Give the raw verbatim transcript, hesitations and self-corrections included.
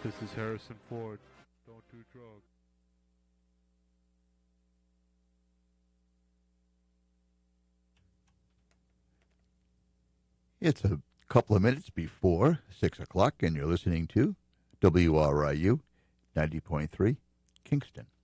This is Harrison Ford. Don't do drugs. It's a couple of minutes before six o'clock, and you're listening to W R I U ninety point three Kingston.